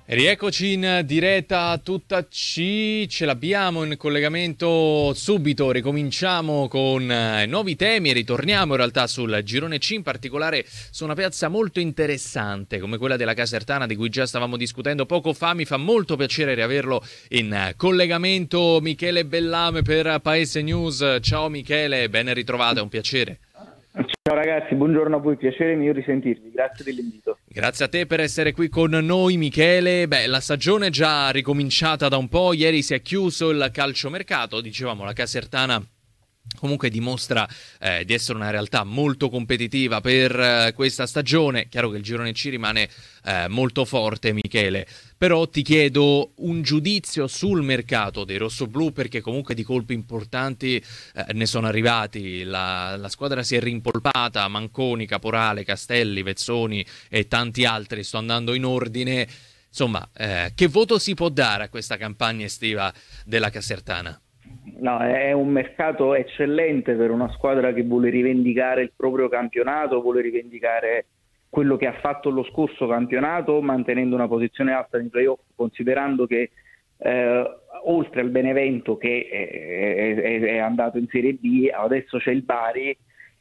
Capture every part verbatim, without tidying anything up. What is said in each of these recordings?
Rieccoci in diretta tutta C, ce l'abbiamo in collegamento subito, ricominciamo con eh, nuovi temi e ritorniamo in realtà sul girone C, in particolare su una piazza molto interessante come quella della Casertana di cui già stavamo discutendo poco fa. Mi fa molto piacere riaverlo in eh, collegamento Michele Bellame per Paese News. Ciao Michele, ben ritrovato, è un piacere. Ciao ragazzi, buongiorno a voi, piacere mio risentirvi, grazie dell'invito. Grazie a te per essere qui con noi Michele. Beh, la stagione è già ricominciata da un po', ieri si è chiuso il calciomercato, dicevamo la Casertana comunque dimostra eh, di essere una realtà molto competitiva per eh, questa stagione. Chiaro che il girone C rimane eh, molto forte, Michele, però ti chiedo un giudizio sul mercato dei rossoblù, perché comunque di colpi importanti eh, ne sono arrivati. La, la squadra si è rimpolpata, Manconi, Caporale, Castelli, Vezzoni e tanti altri, sto andando in ordine. Insomma, eh, che voto si può dare a questa campagna estiva della Casertana? No, è un mercato eccellente per una squadra che vuole rivendicare il proprio campionato, vuole rivendicare quello che ha fatto lo scorso campionato, mantenendo una posizione alta nei playoff, considerando che eh, oltre al Benevento che è, è, è andato in Serie B, adesso c'è il Bari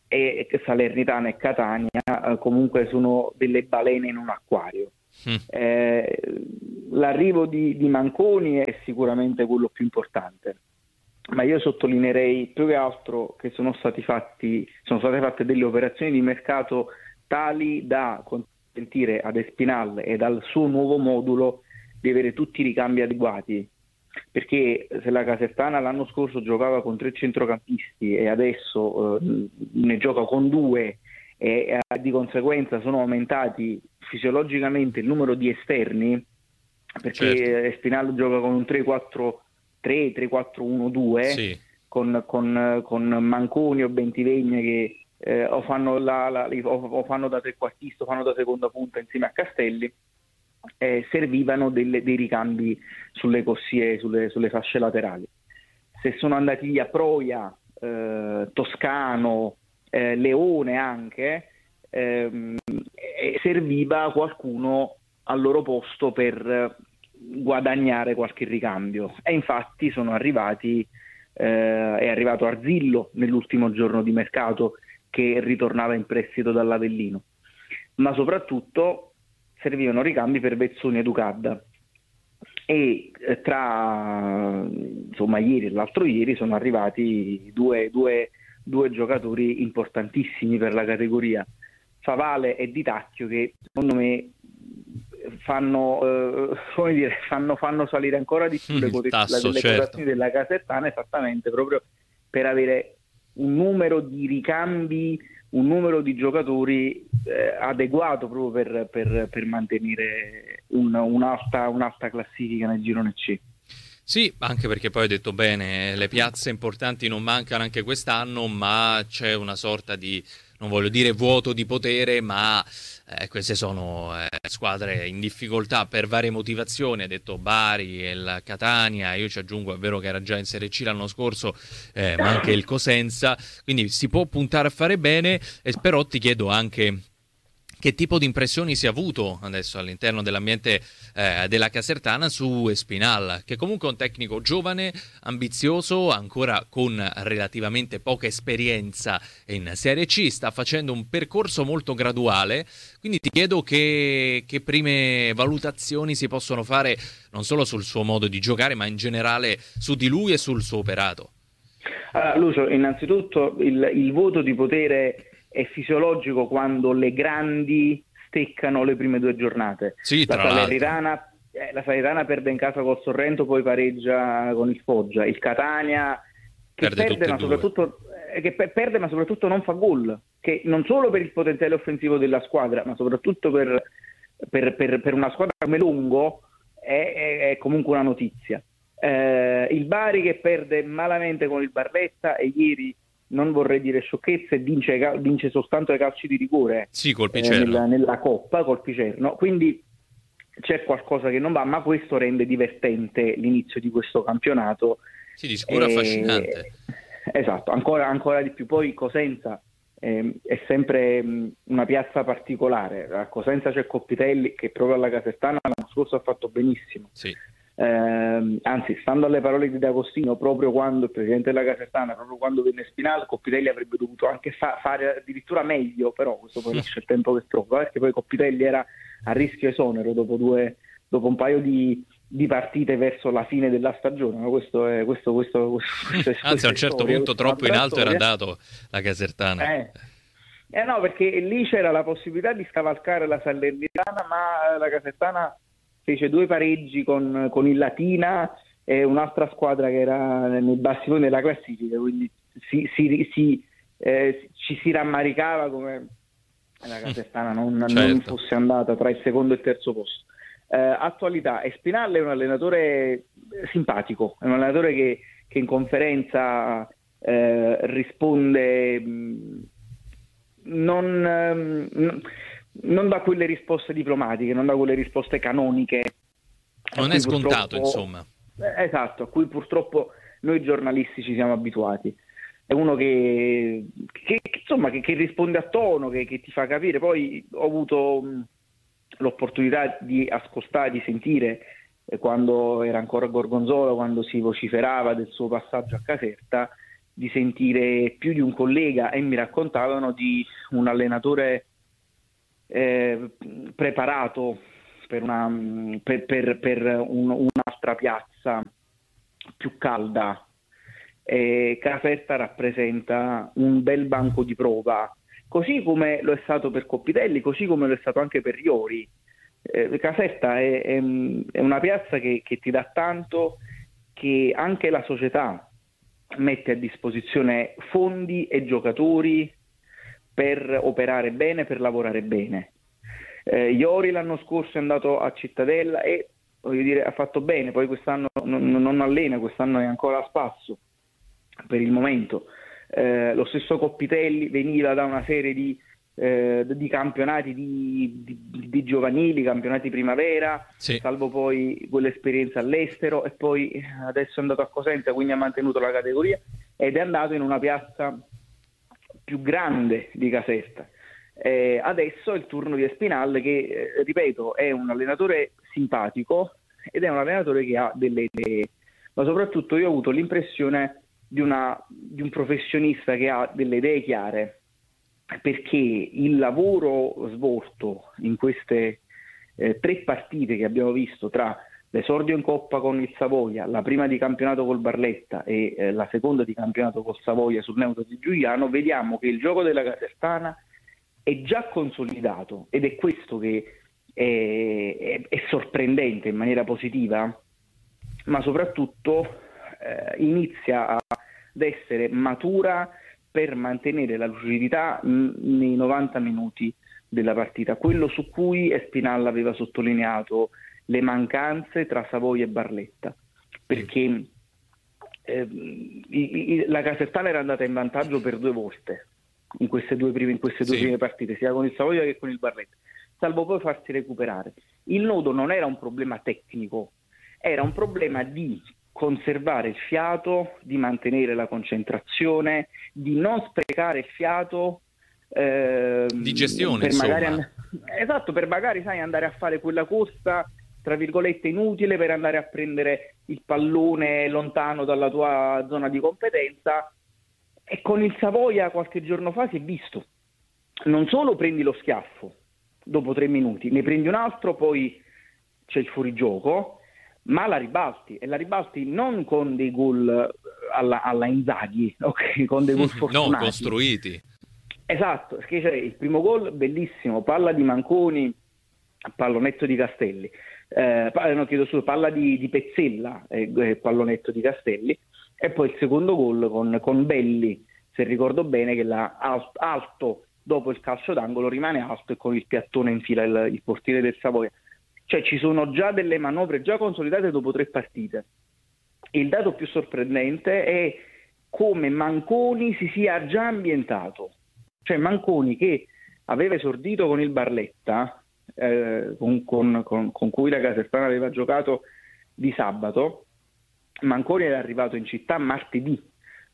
e Salernitana e Catania, eh, comunque sono delle balene in un acquario. Mm. Eh, l'arrivo di, di Manconi è sicuramente quello più importante, ma io sottolineerei più che altro che sono stati fatti sono state fatte delle operazioni di mercato tali da consentire ad Espinal e dal suo nuovo modulo di avere tutti i ricambi adeguati, perché se la Casertana l'anno scorso giocava con tre centrocampisti e adesso eh, ne gioca con due e eh, di conseguenza sono aumentati fisiologicamente il numero di esterni, perché certo. Espinal gioca con un tre quattro tre, tre quattro uno due, sì. con, con, con Manconi o Bentivegna che eh, o, fanno la, la, o, o fanno da trequartista o fanno da seconda punta insieme a Castelli, eh, servivano delle, dei ricambi sulle corsie, sulle, sulle fasce laterali. Se sono andati via Proia, eh, Toscano, eh, Leone anche, ehm, serviva qualcuno al loro posto per guadagnare qualche ricambio, e infatti sono arrivati eh, è arrivato Arzillo nell'ultimo giorno di mercato, che ritornava in prestito dall'Avellino, ma soprattutto servivano ricambi per Vezzoni e Ducadda, e eh, tra insomma ieri e l'altro ieri sono arrivati due, due, due giocatori importantissimi per la categoria, Favale e Di Tacchio, che secondo me fanno eh, come dire fanno, fanno salire ancora di più le, quote- tasso, le certo. quotazioni della Casertana, esattamente proprio per avere un numero di ricambi, un numero di giocatori eh, adeguato proprio per, per, per mantenere un, un'alta, un'alta classifica nel girone C. Sì, anche perché poi hai detto bene, le piazze importanti non mancano anche quest'anno, ma c'è una sorta di, non voglio dire vuoto di potere, ma eh, queste sono eh, squadre in difficoltà per varie motivazioni. Hai detto Bari e il Catania, io ci aggiungo, è vero che era già in Serie C l'anno scorso, eh, ma anche il Cosenza, quindi si può puntare a fare bene. E però ti chiedo anche che tipo di impressioni si è avuto adesso all'interno dell'ambiente eh, della Casertana su Espinal, che comunque è un tecnico giovane, ambizioso, ancora con relativamente poca esperienza in Serie C, sta facendo un percorso molto graduale, quindi ti chiedo che, che prime valutazioni si possono fare non solo sul suo modo di giocare, ma in generale su di lui e sul suo operato. Allora, Lucio, innanzitutto il, il voto di potere è fisiologico quando le grandi steccano le prime due giornate. Sì, la Salernitana eh, la Salernitana perde in casa col Sorrento, poi pareggia con il Foggia. Il Catania che perde, perde ma soprattutto eh, che per, perde ma soprattutto non fa gol, che non solo per il potenziale offensivo della squadra, ma soprattutto per, per, per, per una squadra come Longo è, è, è comunque una notizia. Eh, il Bari che perde malamente con il Barletta, e ieri, non vorrei dire sciocchezze, vince, vince soltanto ai calci di rigore, sì, col Picerno. eh, nella, nella Coppa col Picerno, quindi c'è qualcosa che non va, ma questo rende divertente l'inizio di questo campionato. Sì, di sicuro e... affascinante. Esatto, ancora, ancora di più. Poi Cosenza eh, è sempre mh, una piazza particolare. A Cosenza c'è Coppitelli che proprio alla Casertana l'anno scorso ha fatto benissimo. Sì. Eh, anzi, stando alle parole di D'Agostino, proprio quando il presidente della Casertana, proprio quando venne Spinal, Coppitelli avrebbe dovuto anche fa- fare addirittura meglio, però questo poi lascia il tempo che trova, perché poi Coppitelli era a rischio esonero dopo, due, dopo un paio di, di partite verso la fine della stagione, ma questo è questo, questo, questo, questo Anzi, a un certo storia, punto troppo in alto storia. Era andato la Casertana. Eh. eh no, perché lì c'era la possibilità di scavalcare la Salernitana, ma la Casertana fece due pareggi con, con il Latina e un'altra squadra che era nei bassi fondi della classifica, quindi si, si, si, eh, ci si rammaricava come la Casertana non, certo. non fosse andata tra il secondo e il terzo posto. Eh, attualità, e Spinal è un allenatore simpatico, è un allenatore che, che in conferenza eh, risponde mh, non... Mh, non dà quelle risposte diplomatiche, non dà quelle risposte canoniche. Non è scontato, insomma. Esatto, a cui purtroppo noi giornalisti ci siamo abituati. È uno che, che insomma, che, che risponde a tono, che, che ti fa capire. Poi ho avuto mh, l'opportunità di ascoltare, di sentire, eh, quando era ancora a Gorgonzola, quando si vociferava del suo passaggio a Caserta, di sentire più di un collega, e mi raccontavano di un allenatore Eh, preparato per, una, per, per, per un, un'altra piazza più calda. E Caserta rappresenta un bel banco di prova, così come lo è stato per Coppitelli, così come lo è stato anche per Iori. Eh, Caserta è, è, è una piazza che, che ti dà tanto, che anche la società mette a disposizione fondi e giocatori per operare bene, per lavorare bene. Eh, Iori l'anno scorso è andato a Cittadella e, voglio dire, ha fatto bene, poi quest'anno non, non allena, quest'anno è ancora a spasso per il momento. Eh, lo stesso Coppitelli veniva da una serie di, eh, di campionati di, di, di giovanili, campionati primavera, sì. Salvo poi quell'esperienza all'estero, e poi adesso è andato a Cosenza, quindi ha mantenuto la categoria ed è andato in una piazza più grande di Caserta. Eh, adesso è il turno di Espinal che, eh, ripeto, è un allenatore simpatico ed è un allenatore che ha delle idee, ma soprattutto io ho avuto l'impressione di, una, di un professionista che ha delle idee chiare, perché il lavoro svolto in queste eh, tre partite che abbiamo visto, tra l'esordio in Coppa con il Savoia, la prima di campionato col Barletta e eh, la seconda di campionato col Savoia sul neutro di Giuliano, vediamo che il gioco della Casertana è già consolidato, ed è questo che è, è, è sorprendente in maniera positiva, ma soprattutto eh, inizia ad essere matura per mantenere la lucidità mh, nei novanta minuti della partita, quello su cui Espinal aveva sottolineato le mancanze tra Savoia e Barletta, perché eh, i, i, la Casertana era andata in vantaggio per due volte in queste due prime, in queste due sì. prime partite, sia con il Savoia che con il Barletta, salvo poi farsi recuperare. Il nodo non era un problema tecnico, era un problema di conservare il fiato, di mantenere la concentrazione, di non sprecare il fiato, eh, di gestione, per magari insomma. And- esatto, per magari sai andare a fare quella corsa tra virgolette inutile per andare a prendere il pallone lontano dalla tua zona di competenza. E con il Savoia qualche giorno fa si è visto, non solo prendi lo schiaffo dopo tre minuti, ne prendi un altro, poi c'è il fuorigioco, ma la ribalti, e la ribalti non con dei gol alla, alla Inzaghi, okay? Con dei gol fortunati. No, costruiti. Esatto, perché c'è il primo gol bellissimo, palla di Manconi, pallonetto di Castelli, eh, no, chiedo scusa, palla di, di Pezzella, eh, pallonetto di Castelli, e poi il secondo gol con, con Belli, se ricordo bene, che l'ha alto, alto dopo il calcio d'angolo, rimane alto e con il piattone infila il, il portiere del Savoia. Cioè ci sono già delle manovre già consolidate dopo tre partite. Il dato più sorprendente è come Manconi si sia già ambientato. Cioè Manconi, che aveva esordito con il Barletta, eh, con, con, con, con cui la Casertana aveva giocato di sabato, Manconi era arrivato in città martedì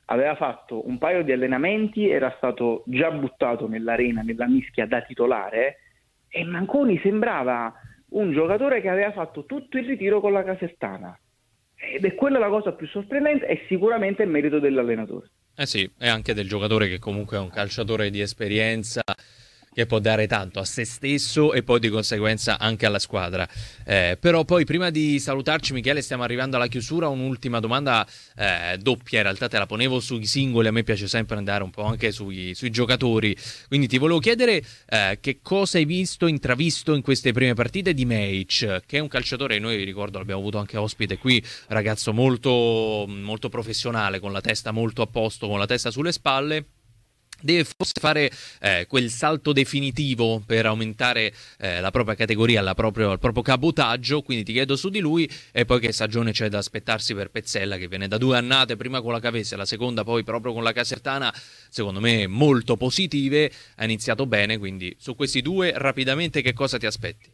aveva fatto un paio di allenamenti, era stato già buttato nell'arena, nella mischia da titolare, e Manconi sembrava un giocatore che aveva fatto tutto il ritiro con la Casertana. Ed è quella la cosa più sorprendente, e sicuramente è merito dell'allenatore. Eh sì, è anche del giocatore che comunque è un calciatore di esperienza, che può dare tanto a se stesso e poi di conseguenza anche alla squadra. Eh, però poi prima di salutarci, Michele, stiamo arrivando alla chiusura. Un'ultima domanda eh, doppia, in realtà te la ponevo sui singoli, a me piace sempre andare un po' anche sui, sui giocatori, quindi ti volevo chiedere eh, che cosa hai visto, intravisto in queste prime partite di Meic, che è un calciatore, noi ricordo l'abbiamo avuto anche ospite qui, ragazzo molto, molto professionale, con la testa molto a posto, con la testa sulle spalle. Deve forse fare eh, quel salto definitivo per aumentare eh, la propria categoria, la proprio, il proprio cabotaggio, quindi ti chiedo su di lui, e poi che stagione c'è da aspettarsi per Pezzella, che viene da due annate, prima con la Cavese, la seconda poi proprio con la Casertana, secondo me molto positive, ha iniziato bene, quindi su questi due rapidamente che cosa ti aspetti?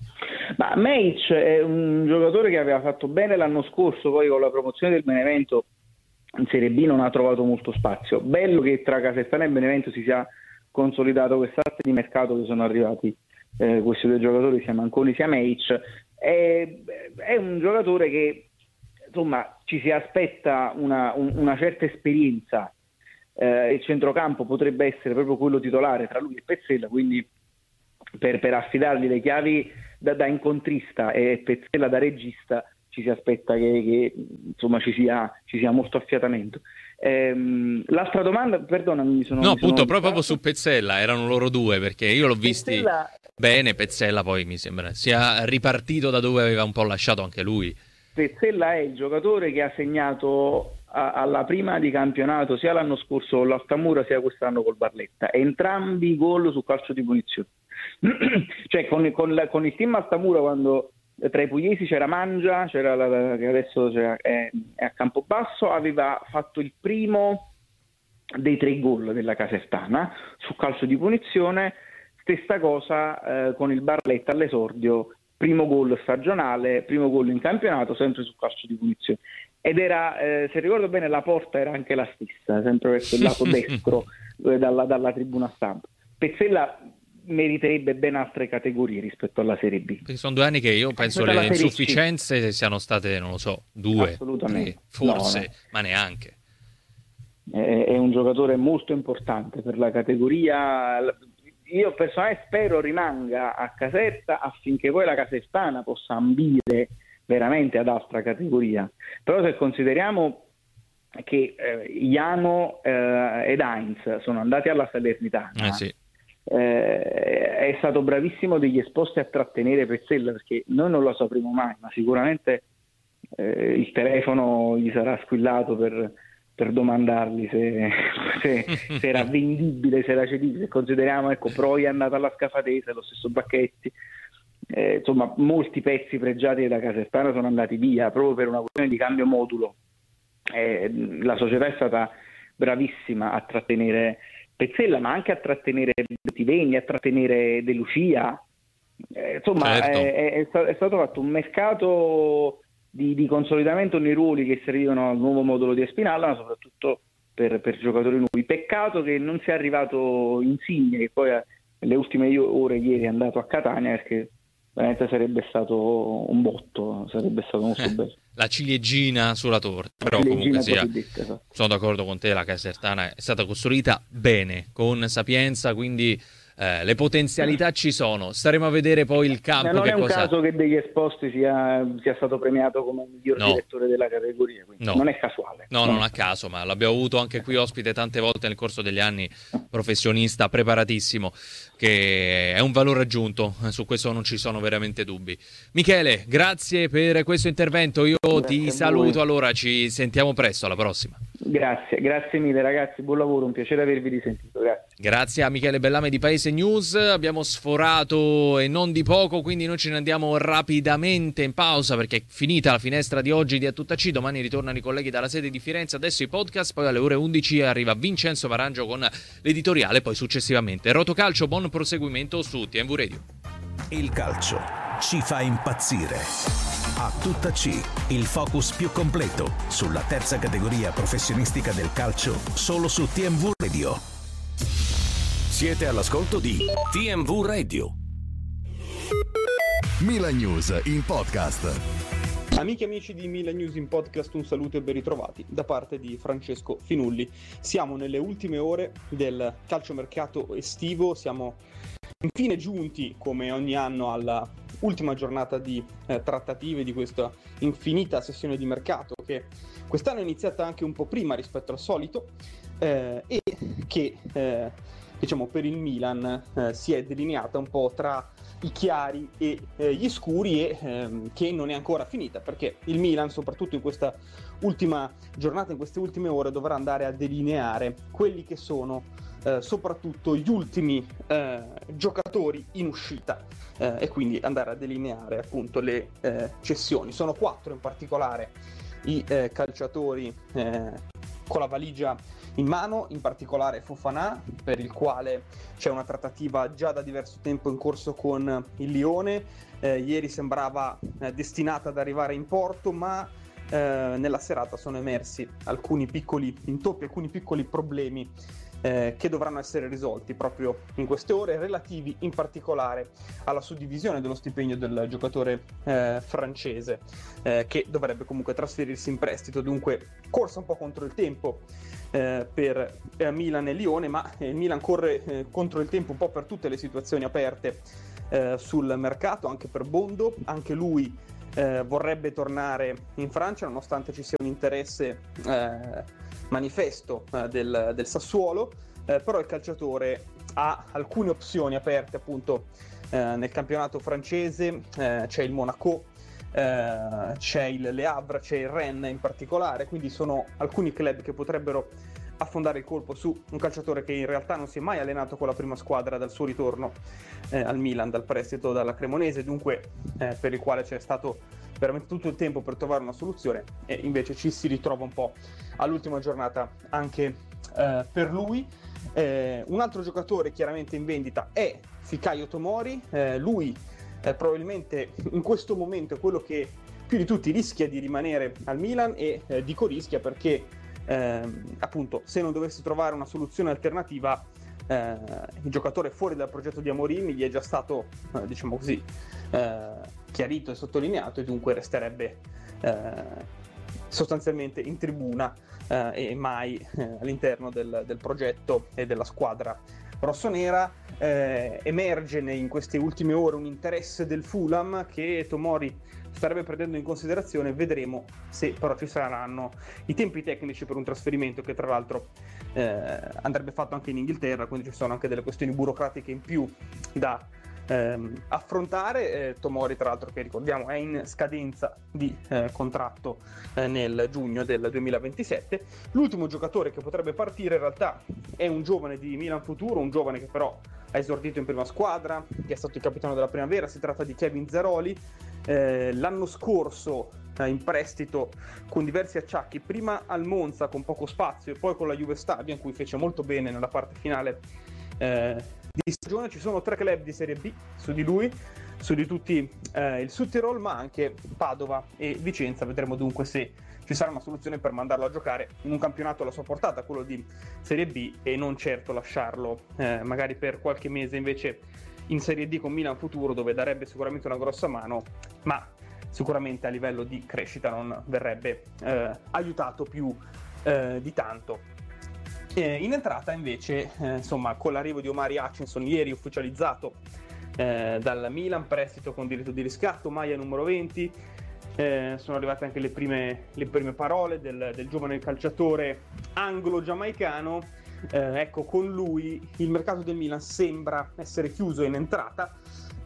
Ma Meic è un giocatore che aveva fatto bene l'anno scorso, poi con la promozione del Benevento in Serie B non ha trovato molto spazio. Bello che tra Casertana e Benevento si sia consolidato quest'arte di mercato, che sono arrivati eh, questi due giocatori, sia Manconi sia Meic. È, è un giocatore che insomma ci si aspetta una, un, una certa esperienza. Eh, il centrocampo potrebbe essere proprio quello titolare tra lui e Pezzella, quindi per, per affidargli le chiavi da, da incontrista e Pezzella da regista ci si aspetta che, che insomma ci sia, ci sia molto affiatamento. Ehm, l'altra domanda, perdonami, mi sono... No, mi appunto, sono proprio su Pezzella, erano loro due, perché io l'ho visti Pezzella... bene, Pezzella poi mi sembra sia ripartito da dove aveva un po' lasciato anche lui. Pezzella è il giocatore che ha segnato a, alla prima di campionato sia l'anno scorso con l'Altamura sia quest'anno col Barletta, entrambi i gol su calcio di punizione. Cioè con, con, la, con il team Altamura, quando tra i pugliesi c'era Mangia, c'era la, la, che adesso c'era, è, è a Campobasso, aveva fatto il primo dei tre gol della Casertana su calcio di punizione. Stessa cosa eh, con il Barletta all'esordio, primo gol stagionale, primo gol in campionato, sempre su calcio di punizione. Ed era, eh, se ricordo bene, la porta era anche la stessa, sempre verso il lato destro eh, dalla, dalla tribuna stampa. Pezzella meriterebbe ben altre categorie rispetto alla Serie B. Perché sono due anni che io penso le insufficienze siano state, non lo so, due, tre, forse, no, no. ma neanche. È, è un giocatore molto importante per la categoria. Io personalmente spero rimanga a Caserta affinché poi la Casertana possa ambire veramente ad altra categoria. Però se consideriamo che eh, Iano eh, ed Heinz sono andati alla Salernitana, eh sì. Eh, è stato bravissimo degli esposti a trattenere Pezzella, perché noi non lo sapremo mai, ma sicuramente eh, il telefono gli sarà squillato per, per domandargli se, se, se era vendibile, se era cedibile. Consideriamo, ecco, Proi è andato alla Scafatese, lo stesso Bacchetti, eh, insomma molti pezzi pregiati della Casertana sono andati via proprio per una questione di cambio modulo. Eh, la società è stata bravissima a trattenere Pezzella, ma anche a trattenere Tivegni, a trattenere De Lucia. Eh, insomma, certo. è, è, è stato fatto un mercato di, di consolidamento nei ruoli che servivano al nuovo modulo di Espinalla, ma soprattutto per, per giocatori nuovi. Peccato che non sia arrivato Insigne, che poi nelle ultime ore ieri è andato a Catania, perché veramente sarebbe stato un botto, sarebbe stato molto eh. bello. La ciliegina sulla torta, però comunque sia, sono d'accordo con te, la Casertana è stata costruita bene, con sapienza, quindi eh, le potenzialità ci sono. Staremo a vedere poi il campo. Ma non che è un cosa... caso che degli esposti sia, sia stato premiato come miglior no. direttore della categoria, quindi no. non è casuale. No, non a caso, ma l'abbiamo avuto anche qui ospite tante volte nel corso degli anni, professionista preparatissimo, che è un valore aggiunto, su questo non ci sono veramente dubbi. Michele, grazie per questo intervento, io grazie ti saluto, allora ci sentiamo presto, alla prossima. Grazie, grazie mille ragazzi, buon lavoro, un piacere avervi risentito, grazie. Grazie a Michele Bellame di Paese News, abbiamo sforato e non di poco, quindi noi ce ne andiamo rapidamente in pausa perché è finita la finestra di oggi di A Tutta C, domani ritornano i colleghi dalla sede di Firenze, adesso i podcast, poi alle ore undici arriva Vincenzo Marangio con l'editoriale, poi successivamente Rotocalcio, buon proseguimento su T M V Radio. Il calcio ci fa impazzire. A tutta C, il focus più completo sulla terza categoria professionistica del calcio, solo su T M V Radio. Siete all'ascolto di T M V Radio. Milan News in podcast. Amiche e amici di Milan News in podcast, un saluto e ben ritrovati da parte di Francesco Finulli. Siamo nelle ultime ore del calciomercato estivo, siamo infine giunti come ogni anno alla ultima giornata di eh, trattative di questa infinita sessione di mercato che quest'anno è iniziata anche un po' prima rispetto al solito eh, e che eh, diciamo per il Milan eh, si è delineata un po' tra i chiari e eh, gli scuri e ehm, che non è ancora finita, perché il Milan soprattutto in questa ultima giornata, in queste ultime ore, dovrà andare a delineare quelli che sono eh, soprattutto gli ultimi eh, giocatori in uscita eh, e quindi andare a delineare appunto le eh, cessioni. Sono quattro in particolare i eh, calciatori eh, con la valigia in mano, in particolare Fofana, per il quale c'è una trattativa già da diverso tempo in corso con il Lione. Eh, ieri sembrava eh, destinata ad arrivare in porto, ma eh, nella serata sono emersi alcuni piccoli intoppi, alcuni piccoli problemi eh, che dovranno essere risolti proprio in queste ore, relativi in particolare alla suddivisione dello stipendio del giocatore eh, francese, eh, che dovrebbe comunque trasferirsi in prestito. Dunque corsa un po' contro il tempo eh, per eh, Milan e Lione, ma il eh, Milan corre eh, contro il tempo un po' per tutte le situazioni aperte eh, sul mercato, anche per Bondo. Anche lui eh, vorrebbe tornare in Francia, nonostante ci sia un interesse eh, manifesto eh, del, del Sassuolo, eh, però il calciatore ha alcune opzioni aperte appunto eh, nel campionato francese. Eh, c'è il Monaco, eh, c'è il Le Havre, c'è il Rennes in particolare, quindi sono alcuni club che potrebbero affondare il colpo su un calciatore che in realtà non si è mai allenato con la prima squadra dal suo ritorno eh, al Milan, dal prestito dalla Cremonese, dunque eh, per il quale c'è stato veramente tutto il tempo per trovare una soluzione, e invece ci si ritrova un po' all'ultima giornata anche eh, per lui. Eh, un altro giocatore chiaramente in vendita è Fikayo Tomori, eh, lui eh, probabilmente in questo momento è quello che più di tutti rischia di rimanere al Milan, e eh, dico rischia perché eh, appunto se non dovesse trovare una soluzione alternativa eh, il giocatore fuori dal progetto di Amorim gli è già stato eh, diciamo così eh, chiarito e sottolineato, e dunque resterebbe eh, sostanzialmente in tribuna eh, e mai eh, all'interno del, del progetto e della squadra rossonera. Eh, emerge in queste ultime ore un interesse del Fulham che Tomori starebbe prendendo in considerazione. Vedremo se però ci saranno i tempi tecnici per un trasferimento, che tra l'altro eh, andrebbe fatto anche in Inghilterra, quindi ci sono anche delle questioni burocratiche in più da ehm, affrontare. eh, Tomori tra l'altro, che ricordiamo è in scadenza di eh, contratto eh, nel giugno del duemilaventisette. L'ultimo giocatore che potrebbe partire in realtà è un giovane di Milan Futuro, un giovane che però ha esordito in prima squadra, che è stato il capitano della primavera. Si tratta di Kevin Zeroli, eh, l'anno scorso eh, in prestito con diversi acciacchi, prima al Monza con poco spazio e poi con la Juve Stabia, in cui fece molto bene nella parte finale eh, di stagione. Ci sono tre club di Serie B su di lui, su di tutti eh, il Südtirol, ma anche Padova e Vicenza. Vedremo dunque se ci sarà una soluzione per mandarlo a giocare in un campionato alla sua portata, quello di Serie B, e non certo lasciarlo eh, magari per qualche mese invece in Serie D con Milan Futuro, dove darebbe sicuramente una grossa mano, ma sicuramente a livello di crescita non verrebbe eh, aiutato più eh, di tanto. Eh, in entrata invece, eh, insomma, con l'arrivo di Omari Hutchinson, ieri ufficializzato eh, dal Milan, prestito con diritto di riscatto, maglia numero venti. Eh, sono arrivate anche le prime, le prime parole del, del giovane calciatore anglo-giamaicano. Eh, ecco, con lui il mercato del Milan sembra essere chiuso in entrata,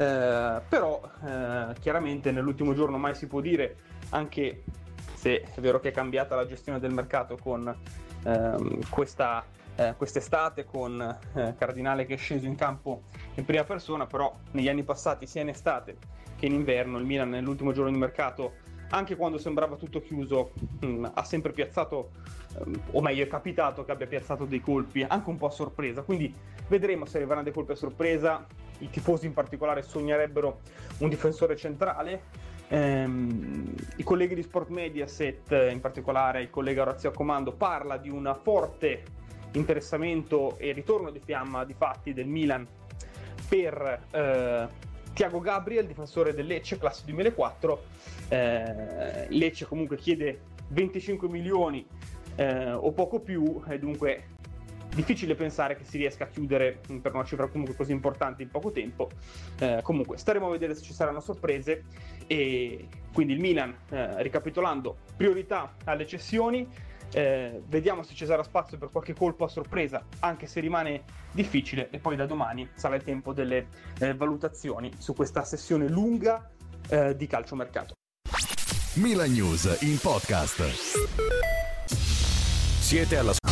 eh, però eh, chiaramente nell'ultimo giorno mai si può dire, anche se è vero che è cambiata la gestione del mercato con ehm, questa eh, quest'estate, con eh, Cardinale che è sceso in campo in prima persona, però negli anni passati sia in estate che in inverno il Milan nell'ultimo giorno di mercato anche quando sembrava tutto chiuso, mh, ha sempre piazzato, um, o meglio è capitato che abbia piazzato dei colpi anche un po' a sorpresa, quindi vedremo se arriveranno dei colpi a sorpresa. I tifosi in particolare sognerebbero un difensore centrale. Ehm, i colleghi di Sport Mediaset, in particolare il collega Orazio Comando, parla di un forte interessamento e ritorno di fiamma di fatti del Milan per eh, Thiago Gabriel, difensore del Lecce, classe duemilaquattro. eh, Lecce comunque chiede venticinque milioni eh, o poco più, e dunque difficile pensare che si riesca a chiudere per una cifra comunque così importante in poco tempo. Eh, comunque staremo a vedere se ci saranno sorprese, e quindi il Milan, eh, ricapitolando, priorità alle cessioni, eh, vediamo se ci sarà spazio per qualche colpo a sorpresa, anche se rimane difficile, e poi da domani sarà il tempo delle eh, valutazioni su questa sessione lunga eh, di calciomercato. Milan News in podcast. Siete alla